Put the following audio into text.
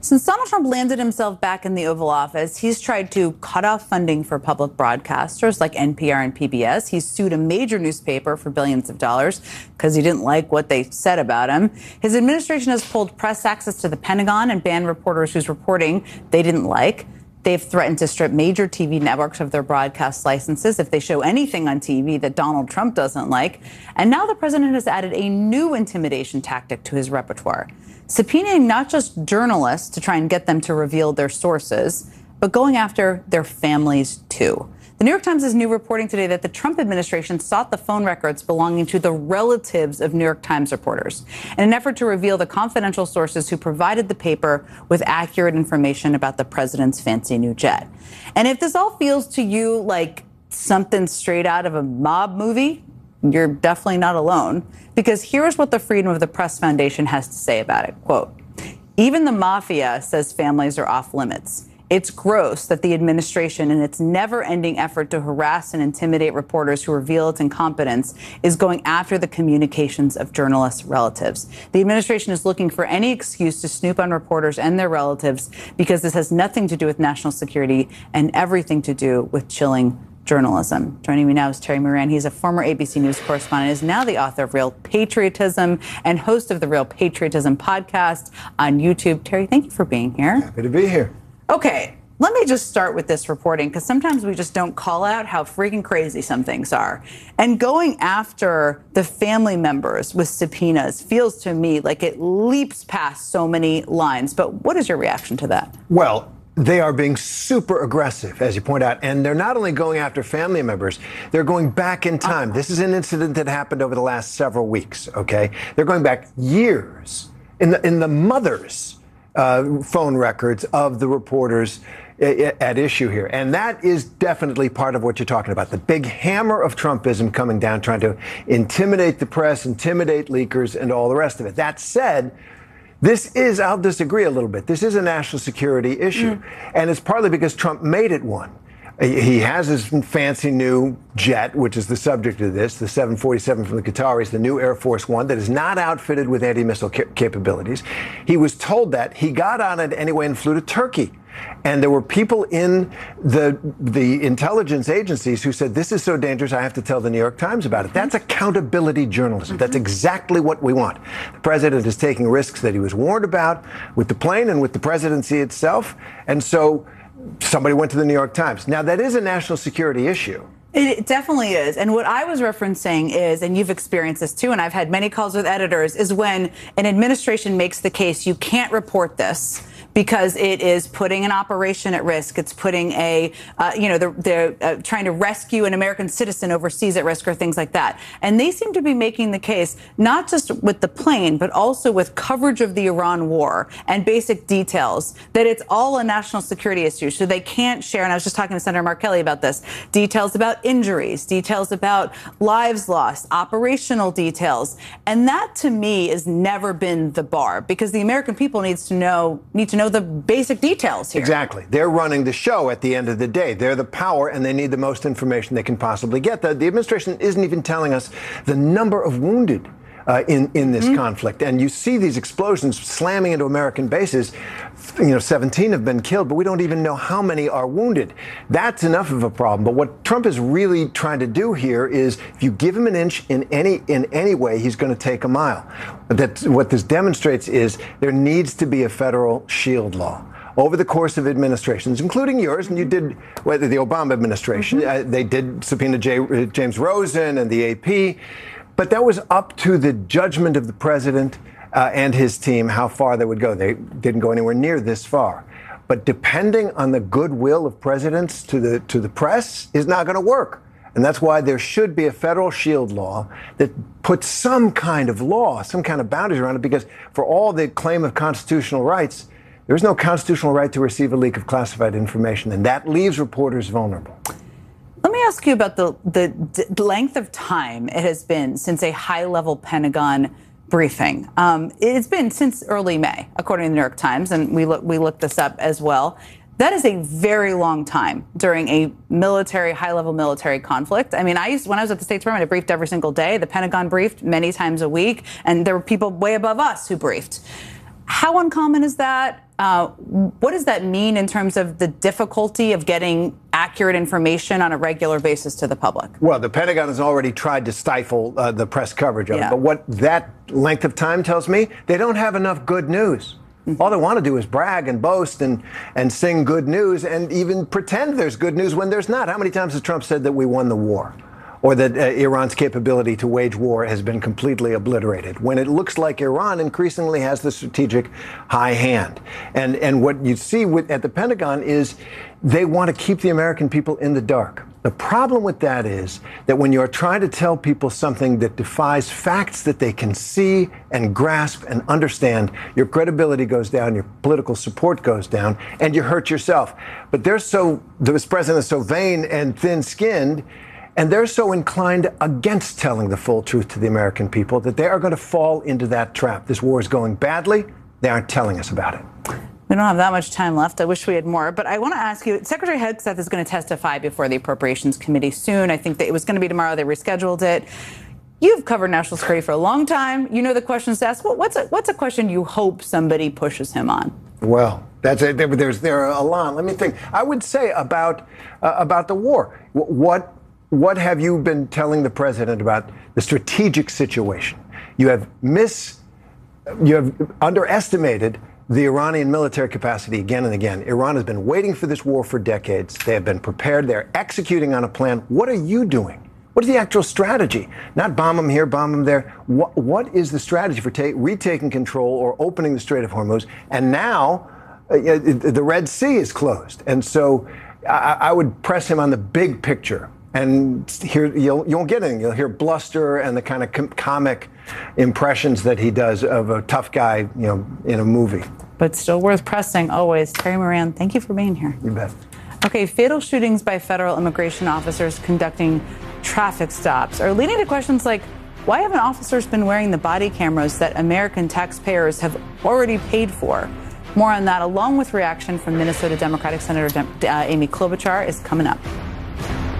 Since Donald Trump landed himself back in the Oval Office, he's tried to cut off funding for public broadcasters like NPR and PBS. He's sued a major newspaper for billions of dollars because he didn't like what they said about him. His administration has pulled press access to the Pentagon and banned reporters whose reporting they didn't like. They've threatened to strip major TV networks of their broadcast licenses if they show anything on TV that Donald Trump doesn't like. And now the president has added a new intimidation tactic to his repertoire, subpoenaing not just journalists to try and get them to reveal their sources, but going after their families, too. The New York Times is new reporting today that the Trump administration sought the phone records belonging to the relatives of New York Times reporters in an effort to reveal the confidential sources who provided the paper with accurate information about the president's fancy new jet. And if this all feels to you like something straight out of a mob movie, you're definitely not alone, because here's what the Freedom of the Press Foundation has to say about it. Quote, "Even the mafia says families are off limits. It's gross that the administration, in its never-ending effort to harass and intimidate reporters who reveal its incompetence, is going after the communications of journalists' relatives. The administration is looking for any excuse to snoop on reporters and their relatives because this has nothing to do with national security and everything to do with chilling journalism." Joining me now is Terry Moran. He's a former ABC News correspondent, is now the author of Real Patriotism and host of the Real Patriotism podcast on YouTube. Terry, thank you for being here. Happy to be here. Okay, let me just start with this reporting, because sometimes we just don't call out how freaking crazy some things are. And going after the family members with subpoenas feels to me like it leaps past so many lines. But what is your reaction to that? Well, they are being super aggressive, as you point out, and they're not only going after family members, they're going back in time. This is an incident that happened over the last several weeks, okay? They're going back years in the mother's phone records of the reporters at issue here. And that is definitely part of what you're talking about. The big hammer of Trumpism coming down, trying to intimidate the press, intimidate leakers, and all the rest of it. That said, this is, I'll disagree a little bit, this is a national security issue. And it's partly because Trump made it one. He has his fancy new jet, which is the subject of this, the 747 from the Qataris, the new Air Force One that is not outfitted with anti-missile capabilities. He was told that. He got on it anyway and flew to Turkey. And there were people in the intelligence agencies who said, this is so dangerous, I have to tell the New York Times about it. That's accountability journalism. That's exactly what we want. The president is taking risks that he was warned about with the plane and with the presidency itself. And so somebody went to the New York Times. Now, that is a national security issue. It definitely is. And what I was referencing is, and you've experienced this too, and I've had many calls with editors, is when an administration makes the case, you can't report this because it is putting an operation at risk. It's putting they're trying to rescue an American citizen overseas at risk, or things like that. And they seem to be making the case, not just with the plane, but also with coverage of the Iran war and basic details, that it's all a national security issue. So they can't share, and I was just talking to Senator Mark Kelly about this, details about injuries, details about lives lost, operational details. And that, to me, has never been the bar, because the American people need to know the basic details here. Exactly. They're running the show at the end of the day. They're the power, and they need the most information they can possibly get. The administration isn't even telling us the number of wounded in this conflict. And you see these explosions slamming into American bases. 17 have been killed, but we don't even know how many are wounded. That's enough of a problem. But what Trump is really trying to do here is, if you give him an inch in any way, he's going to take a mile. What this demonstrates is there needs to be a federal shield law. Over the course of administrations, including yours, and you did, whether the Obama administration, they did subpoena James Rosen and the AP. But that was up to the judgment of the president and his team how far they would go. They didn't go anywhere near this far. But depending on the goodwill of presidents to the press is not going to work. And that's why there should be a federal shield law that puts some kind of law, some kind of boundaries around it, because for all the claim of constitutional rights, there's no constitutional right to receive a leak of classified information, and that leaves reporters vulnerable. Let me ask you about the length of time it has been since a high-level Pentagon briefing. It's been since early May, according to the New York Times, and we looked this up as well. That is a very long time during a high-level military conflict. I mean, when I was at the State Department, I briefed every single day. The Pentagon briefed many times a week, and there were people way above us who briefed. How uncommon is that? What does that mean in terms of the difficulty of getting accurate information on a regular basis to the public? Well, the Pentagon has already tried to stifle the press coverage of it. But what that length of time tells me, they don't have enough good news. All they want to do is brag and boast and sing good news and even pretend there's good news when there's not. How many times has Trump said that we won the war? Or that Iran's capability to wage war has been completely obliterated, when it looks like Iran increasingly has the strategic high hand. And what you see at the Pentagon is they want to keep the American people in the dark. The problem with that is that when you're trying to tell people something that defies facts that they can see and grasp and understand, your credibility goes down, your political support goes down, and you hurt yourself. But this president is so vain and thin-skinned, and they're so inclined against telling the full truth to the American people that they are going to fall into that trap. This war is going badly. They aren't telling us about it. We don't have that much time left. I wish we had more. But I want to ask you, Secretary Hegseth is going to testify before the Appropriations Committee soon. I think that it was going to be tomorrow. They rescheduled it. You've covered national security for a long time. You know the questions to ask. What's a question you hope somebody pushes him on? Well, there are a lot. Let me think. I would say about the war. What have you been telling the president about the strategic situation? You have underestimated the Iranian military capacity again and again. Iran has been waiting for this war for decades. They have been prepared. They're executing on a plan. What are you doing? What is the actual strategy? Not bomb them here, bomb them there. What is the strategy for retaking control or opening the Strait of Hormuz? And now the Red Sea is closed. And so I would press him on the big picture. And here you won't get anything. You'll hear bluster and the kind of comic impressions that he does of a tough guy, in a movie. But still worth pressing always. Terry Moran, thank you for being here. You bet. Okay, fatal shootings by federal immigration officers conducting traffic stops are leading to questions like, why haven't officers been wearing the body cameras that American taxpayers have already paid for? More on that, along with reaction from Minnesota Democratic Senator Amy Klobuchar, is coming up.